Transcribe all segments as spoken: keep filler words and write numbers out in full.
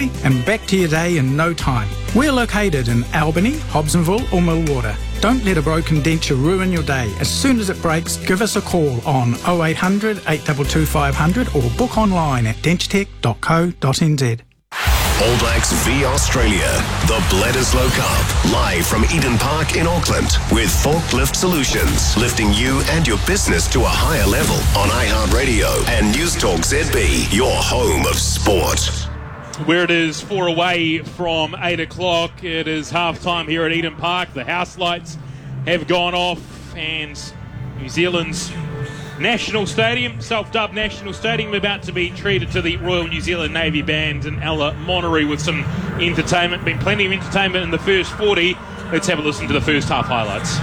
away and back to your day in no time. We're located in Albany, Hobsonville or Millwater. Don't let a broken denture ruin your day. As soon as it breaks, give us a call on oh eight hundred, eight two two, five hundred or book online at dentech dot co dot n z. All Blacks v Australia, the Bledisloe Cup, live from Eden Park in Auckland with Forklift Solutions, lifting you and your business to a higher level on iHeartRadio and News Talk Z B, your home of sport. Where it is four away from eight o'clock, it is half-time here at Eden Park. The house lights have gone off and New Zealand's National Stadium, self-dubbed National Stadium, about to be treated to the Royal New Zealand Navy Band and Ella Monterey with some entertainment. Been plenty of entertainment in the first forty. Let's have a listen to the first half highlights.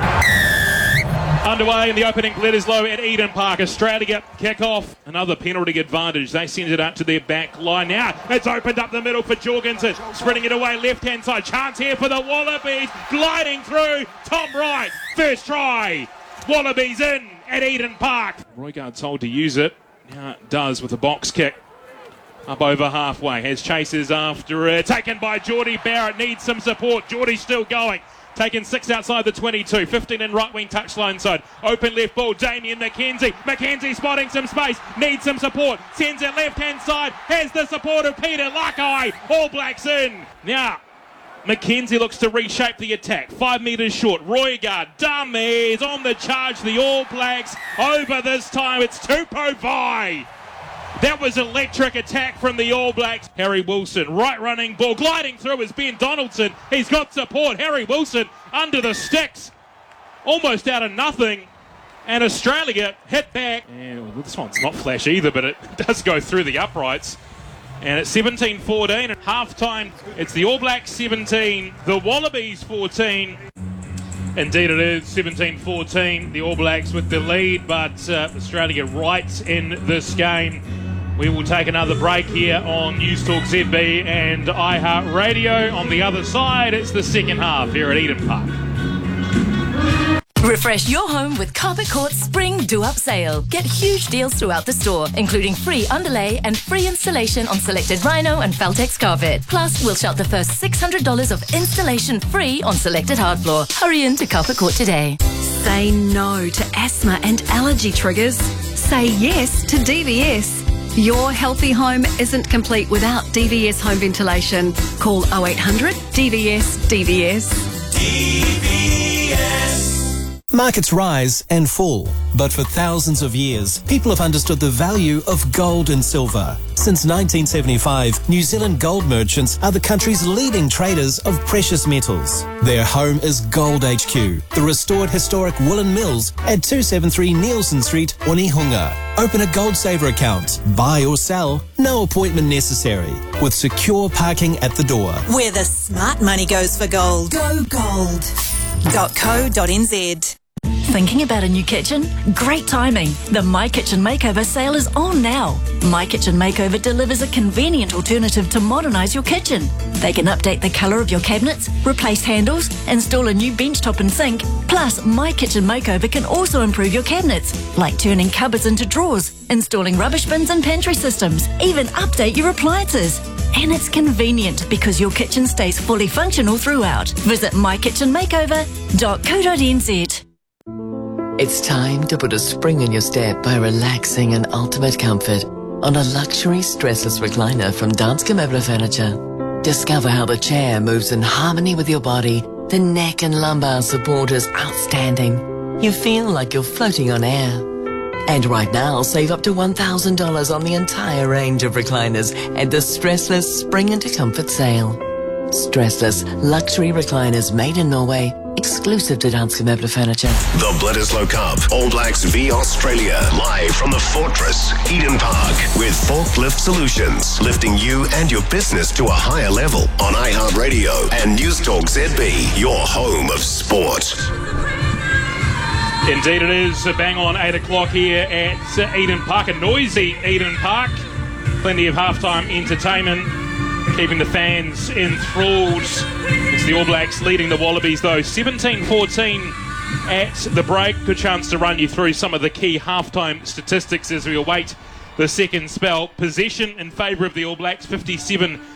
Underway in the opening Bledisloe at Eden Park. Australia kick off. Another penalty advantage. They send it out to their back line. Now it's opened up the middle for Jorgensen. Sprinting it away left-hand side. Chance here for the Wallabies. Gliding through. Tom Wright. First try. Wallabies in at Eden Park. Roygaard told to use it. Now it does with a box kick. Up over halfway. Has chasers after it. Taken by Geordie Barrett. Needs some support. Geordie's still going. Taking six outside the twenty-two. fifteen in right wing touchline side. Open left ball. Damien McKenzie. McKenzie spotting some space. Needs some support. Sends it left hand side. Has the support of Peter Lakai. All Blacks in. Now McKenzie looks to reshape the attack. Five metres short. Roygaard. Dummies on the charge. The All Blacks over this time. It's Tupou Vai. That was electric attack from the All Blacks. Harry Wilson, right running ball, gliding through is Ben Donaldson. He's got support. Harry Wilson under the sticks, almost out of nothing. And Australia hit back. And well, this one's not flash either, but it does go through the uprights. And it's seventeen fourteen at half-time. It's the All Blacks seventeen, the Wallabies fourteen. Indeed it is, seventeen fourteen, the All Blacks with the lead, but uh, Australia right in this game. We will take another break here on News Talk Z B and iHeartRadio. On the other side, it's the second half here at Eden Park. Refresh your home with Carpet Court's Spring Do-Up Sale. Get huge deals throughout the store, including free underlay and free installation on selected Rhino and Feltex carpet. Plus, we'll shop the first six hundred dollars of installation free on selected hard floor. Hurry in to Carpet Court today. Say no to asthma and allergy triggers. Say yes to D V S. Your healthy home isn't complete without D V S home ventilation. Call oh eight hundred D V S D V S. D V S. Markets rise and fall, but for thousands of years, people have understood the value of gold and silver. Since nineteen seventy-five, New Zealand gold merchants are the country's leading traders of precious metals. Their home is Gold H Q, the restored historic woolen mills at two seventy-three Nielsen Street, Onehunga. Open a Gold Saver account, buy or sell, no appointment necessary, with secure parking at the door. Where the smart money goes for gold. Go gold. .co.nz. Thinking about a new kitchen? Great timing. The My Kitchen Makeover sale is on now. My Kitchen Makeover delivers a convenient alternative to modernise your kitchen. They can update the colour of your cabinets, replace handles, install a new bench top and sink. Plus, My Kitchen Makeover can also improve your cabinets, like turning cupboards into drawers, installing rubbish bins and pantry systems, even update your appliances. And it's convenient because your kitchen stays fully functional throughout. Visit my kitchen makeover dot co dot n z. It's time to put a spring in your step by relaxing in ultimate comfort on a luxury stressless recliner from Danske Møbler Furniture. Discover how the chair moves in harmony with your body. The neck and lumbar support is outstanding. You feel like you're floating on air. And right now, save up to one thousand dollars on the entire range of recliners at the Stressless Spring into Comfort sale. Stressless luxury recliners made in Norway, exclusive to Danske Møbler Furniture. The Bledisloe Cup, All Blacks v Australia, live from the Fortress, Eden Park, with Forklift Solutions, lifting you and your business to a higher level on iHeartRadio and News Talk Z B, your home of sport. Indeed it is, bang on eight o'clock here at Eden Park, a noisy Eden Park. Plenty of halftime entertainment, keeping the fans enthralled. It's the All Blacks leading the Wallabies though, seventeen fourteen at the break. Good chance to run you through some of the key halftime statistics as we await the second spell. Possession in favour of the All Blacks, fifty-seven